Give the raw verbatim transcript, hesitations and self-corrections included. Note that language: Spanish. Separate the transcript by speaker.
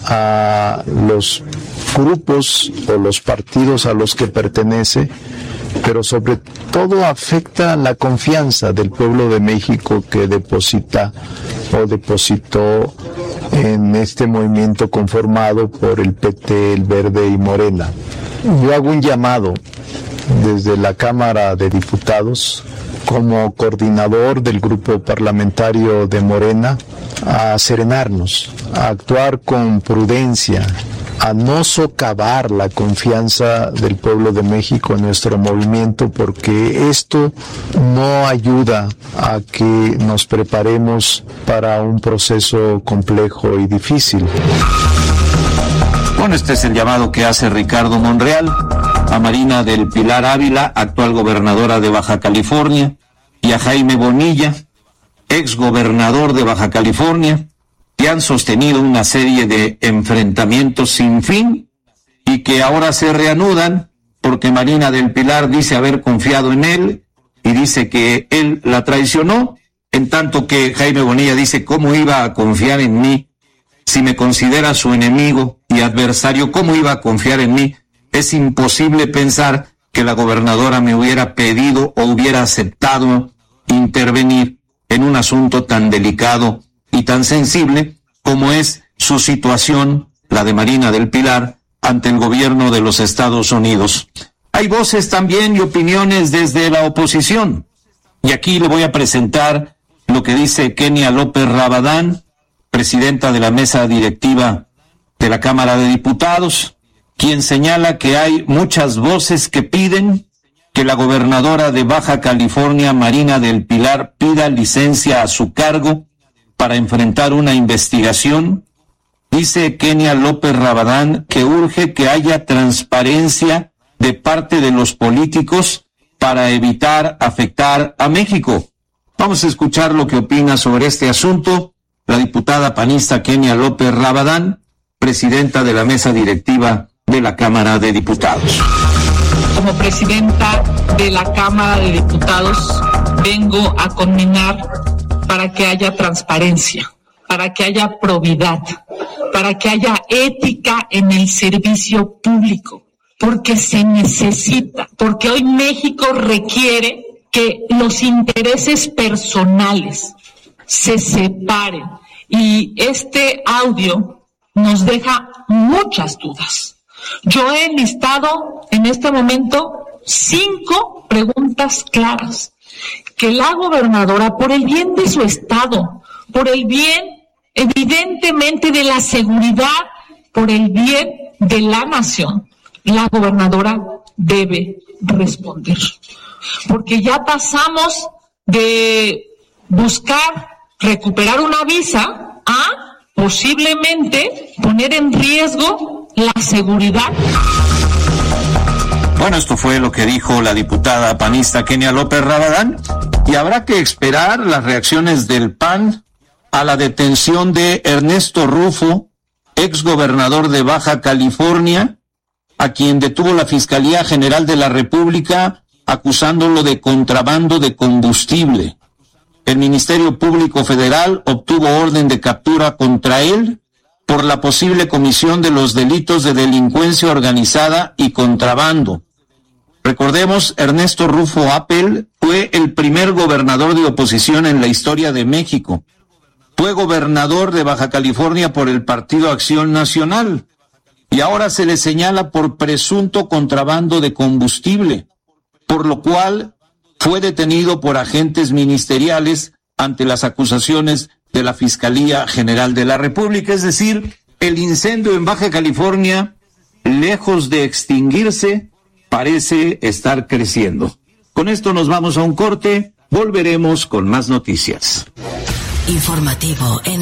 Speaker 1: a los grupos o los partidos a los que pertenece, pero sobre todo afecta la confianza del pueblo de México que deposita o depositó en este movimiento conformado por el P T, el Verde y Morena. Yo hago un llamado desde la Cámara de Diputados, como coordinador del grupo parlamentario de Morena, a serenarnos, a actuar con prudencia, a no socavar la confianza del pueblo de México en nuestro movimiento, porque esto no ayuda a que nos preparemos para un proceso complejo y difícil.
Speaker 2: Bueno, este es el llamado que hace Ricardo Monreal a Marina del Pilar Ávila, actual gobernadora de Baja California, y a Jaime Bonilla, ex gobernador de Baja California, que han sostenido una serie de enfrentamientos sin fin y que ahora se reanudan porque Marina del Pilar dice haber confiado en él y dice que él la traicionó, en tanto que Jaime Bonilla dice: ¿cómo iba a confiar en mí si me considera su enemigo y adversario? ¿Cómo iba a confiar en mí? Es imposible pensar que la gobernadora me hubiera pedido o hubiera aceptado intervenir en un asunto tan delicado y tan sensible como es su situación, la de Marina del Pilar, ante el gobierno de los Estados Unidos. Hay voces también y opiniones desde la oposición, y aquí le voy a presentar lo que dice Kenia López Rabadán, presidenta de la mesa directiva de la Cámara de Diputados, quien señala que hay muchas voces que piden que la gobernadora de Baja California, Marina del Pilar, pida licencia a su cargo para enfrentar una investigación. Dice Kenia López Rabadán que urge que haya transparencia de parte de los políticos para evitar afectar a México. Vamos a escuchar lo que opina sobre este asunto la diputada panista Kenia López Rabadán, presidenta de la mesa directiva de la Cámara de Diputados.
Speaker 3: Como presidenta de la Cámara de Diputados, vengo a conminar para que haya transparencia, para que haya probidad, para que haya ética en el servicio público, porque se necesita, porque hoy México requiere que los intereses personales se separen, y este audio nos deja muchas dudas. Yo he enlistado en este momento cinco preguntas claras que la gobernadora, por el bien de su estado, por el bien evidentemente de la seguridad, por el bien de la nación, la gobernadora debe responder. Porque ya pasamos de buscar recuperar una visa a posiblemente poner en riesgo la seguridad.
Speaker 2: Bueno, esto fue lo que dijo la diputada panista Kenia López Rabadán, y habrá que esperar las reacciones del P A N a la detención de Ernesto Rufo, ex gobernador de Baja California, a quien detuvo la Fiscalía General de la República acusándolo de contrabando de combustible. El Ministerio Público Federal obtuvo orden de captura contra él por la posible comisión de los delitos de delincuencia organizada y contrabando. Recordemos, Ernesto Rufo Appel fue el primer gobernador de oposición en la historia de México. Fue gobernador de Baja California por el Partido Acción Nacional y ahora se le señala por presunto contrabando de combustible, por lo cual fue detenido por agentes ministeriales ante las acusaciones de la Fiscalía General de la República. Es decir, el incendio en Baja California, lejos de extinguirse, parece estar creciendo. Con esto nos vamos a un corte, volveremos con más noticias.
Speaker 4: Informativo en